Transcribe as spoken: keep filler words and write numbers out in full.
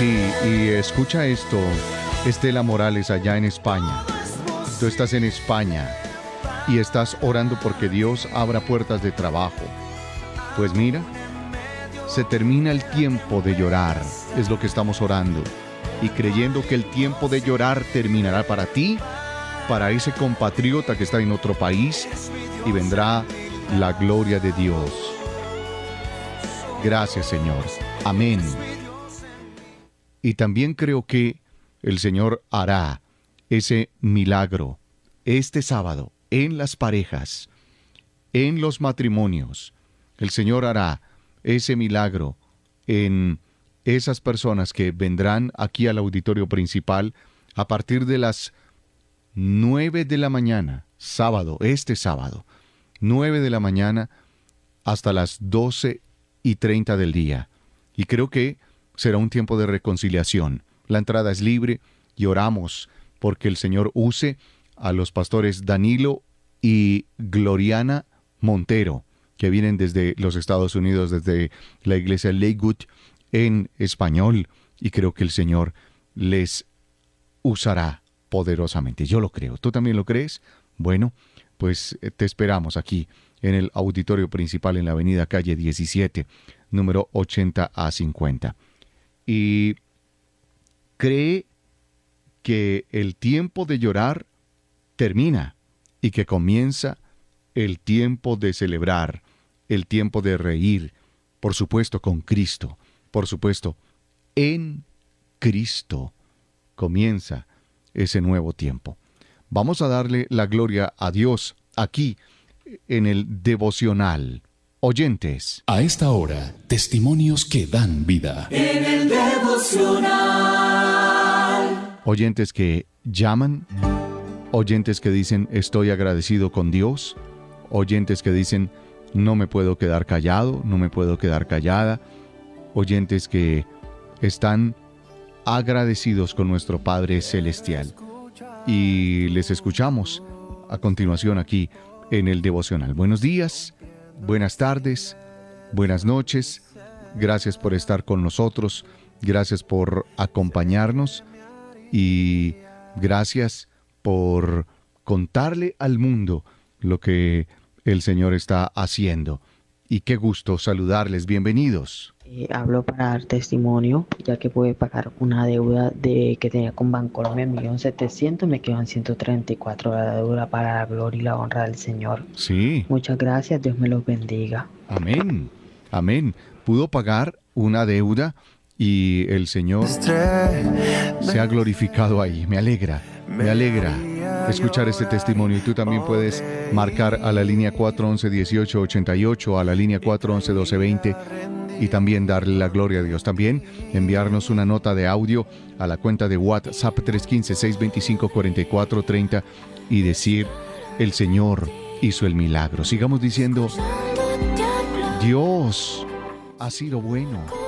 Sí, y escucha esto, Estela Morales allá en España. Tú estás en España y estás orando porque Dios abra puertas de trabajo. Pues mira, se termina el tiempo de llorar, es lo que estamos orando. Y creyendo que el tiempo de llorar terminará para ti, para ese compatriota que está en otro país, y vendrá la gloria de Dios. Gracias, Señor. Amén. Y también creo que el Señor hará ese milagro este sábado en las parejas, en los matrimonios. El Señor hará ese milagro en esas personas que vendrán aquí al auditorio principal a partir de las nueve de la mañana, sábado, este sábado, nueve de la mañana hasta las doce y treinta del día. Y creo que será un tiempo de reconciliación. La entrada es libre y oramos porque el Señor use a los pastores Danilo y Gloriana Montero, que vienen desde los Estados Unidos, desde la iglesia Lakewood en español, y creo que el Señor les usará poderosamente. Yo lo creo. ¿Tú también lo crees? Bueno, pues te esperamos aquí en el auditorio principal en la avenida Calle diecisiete, número ochenta a cincuenta. Y cree que el tiempo de llorar termina y que comienza el tiempo de celebrar, el tiempo de reír, por supuesto con Cristo, por supuesto en Cristo comienza ese nuevo tiempo. Vamos a darle la gloria a Dios aquí en el devocional. Oyentes. A esta hora, testimonios que dan vida. En el devocional. Oyentes que llaman, oyentes que dicen estoy agradecido con Dios, oyentes que dicen no me puedo quedar callado, no me puedo quedar callada, oyentes que están agradecidos con nuestro Padre Celestial. Y les escuchamos a continuación aquí en el devocional. Buenos días. Buenas tardes, buenas noches, gracias por estar con nosotros, gracias por acompañarnos y gracias por contarle al mundo lo que el Señor está haciendo. Y qué gusto saludarles, bienvenidos. Eh, hablo para dar testimonio, ya que pude pagar una deuda de que tenía con Bancolombia, un millón setecientos mil, me quedan ciento treinta y cuatro la deuda para la gloria y la honra del Señor. Sí. Muchas gracias, Dios me los bendiga. Amén, amén. Pudo pagar una deuda y el Señor se ha glorificado ahí. Me alegra, me alegra escuchar este testimonio. Y tú también puedes marcar a la línea cuatro once, dieciocho ochenta y ocho, a la línea cuatro once, doce veinte y también darle la gloria a Dios. También enviarnos una nota de audio a la cuenta de WhatsApp tres uno cinco, seis dos cinco, cuatro cuatro tres cero y decir, el Señor hizo el milagro. Sigamos diciendo, Dios ha sido bueno.